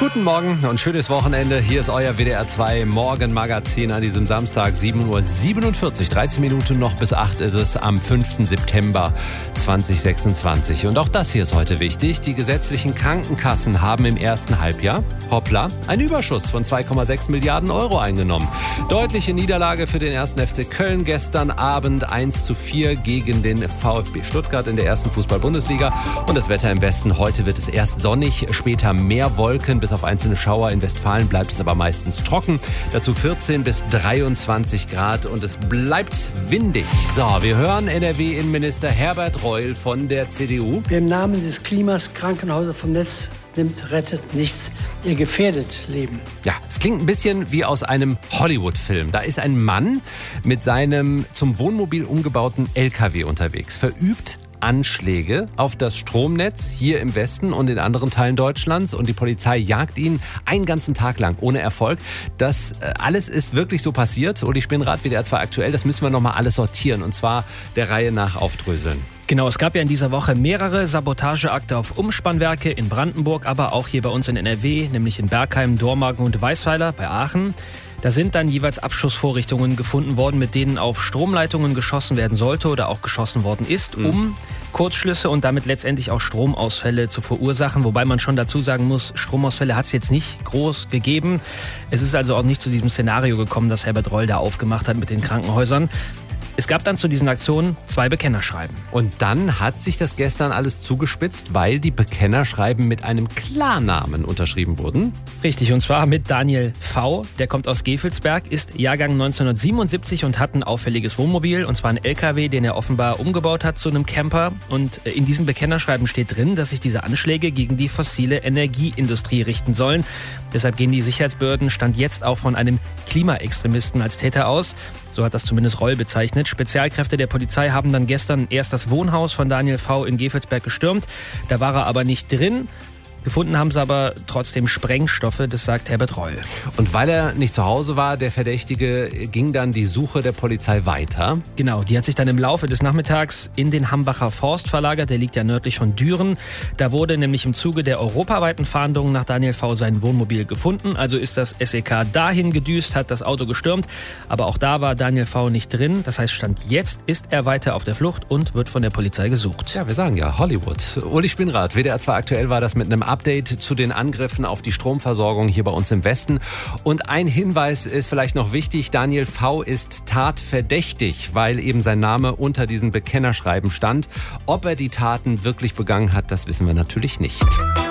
Guten Morgen und schönes Wochenende. Hier ist euer WDR 2 Morgenmagazin an diesem Samstag, 7:47 Uhr. 13 Minuten noch bis 8 ist es am 5. September 2026. Und auch das hier ist heute wichtig. Die gesetzlichen Krankenkassen haben im ersten Halbjahr, hoppla, einen Überschuss von 2,6 Milliarden Euro eingenommen. Deutliche Niederlage für den 1. FC Köln gestern Abend 1:4 gegen den VfB Stuttgart in der ersten Fußball-Bundesliga. Und das Wetter im Westen, heute wird es erst sonnig, später mehr Wolken, bis auf einzelne Schauer. In Westfalen bleibt es aber meistens trocken. Dazu 14 bis 23 Grad und es bleibt windig. So, wir hören NRW-Innenminister Herbert Reul von der CDU. Wer im Namen des Klimas Krankenhäuser vom Netz nimmt, rettet nichts. Ihr gefährdet Leben. Ja, es klingt ein bisschen wie aus einem Hollywood-Film. Da ist ein Mann mit seinem zum Wohnmobil umgebauten LKW unterwegs, verübt Anschläge auf das Stromnetz hier im Westen und in anderen Teilen Deutschlands und die Polizei jagt ihn einen ganzen Tag lang ohne Erfolg. Das alles ist wirklich so passiert. Uli Spinnrad, WDR 2 aktuell, das müssen wir nochmal alles sortieren und zwar der Reihe nach aufdröseln. Genau, es gab ja in dieser Woche mehrere Sabotageakte auf Umspannwerke in Brandenburg, aber auch hier bei uns in NRW, nämlich in Bergheim, Dormagen und Weißweiler bei Aachen. Da sind dann jeweils Abschussvorrichtungen gefunden worden, mit denen auf Stromleitungen geschossen werden sollte oder auch geschossen worden ist, um Kurzschlüsse und damit letztendlich auch Stromausfälle zu verursachen. Wobei man schon dazu sagen muss, Stromausfälle hat es jetzt nicht groß gegeben. Es ist also auch nicht zu diesem Szenario gekommen, das Herbert Reul da aufgemacht hat mit den Krankenhäusern. Es gab dann zu diesen Aktionen 2 Bekennerschreiben. Und dann hat sich das gestern alles zugespitzt, weil die Bekennerschreiben mit einem Klarnamen unterschrieben wurden. Richtig, und zwar mit Daniel V. Der kommt aus Gevelsberg, ist Jahrgang 1977 und hat ein auffälliges Wohnmobil, und zwar ein LKW, den er offenbar umgebaut hat zu einem Camper. Und in diesem Bekennerschreiben steht drin, dass sich diese Anschläge gegen die fossile Energieindustrie richten sollen. Deshalb gehen die Sicherheitsbehörden Stand jetzt auch von einem Klimaextremisten als Täter aus. So hat das zumindest Reul bezeichnet. Spezialkräfte der Polizei haben dann gestern erst das Wohnhaus von Daniel V. in Gevelsberg gestürmt. Da war er aber nicht drin. Gefunden haben sie aber trotzdem Sprengstoffe, das sagt Herbert Reul. Und weil er nicht zu Hause war, der Verdächtige, ging dann die Suche der Polizei weiter? Genau, die hat sich dann im Laufe des Nachmittags in den Hambacher Forst verlagert. Der liegt ja nördlich von Düren. Da wurde nämlich im Zuge der europaweiten Fahndungen nach Daniel V. sein Wohnmobil gefunden. Also ist das SEK dahin gedüst, hat das Auto gestürmt. Aber auch da war Daniel V. nicht drin. Das heißt, Stand jetzt ist er weiter auf der Flucht und wird von der Polizei gesucht. Ja, wir sagen ja Hollywood. Uli Spinnrad, WDR 2 aktuell war das mit einem Update zu den Angriffen auf die Stromversorgung hier bei uns im Westen. Und ein Hinweis ist vielleicht noch wichtig, Daniel V. ist tatverdächtig, weil eben sein Name unter diesen Bekennerschreiben stand. Ob er die Taten wirklich begangen hat, das wissen wir natürlich nicht.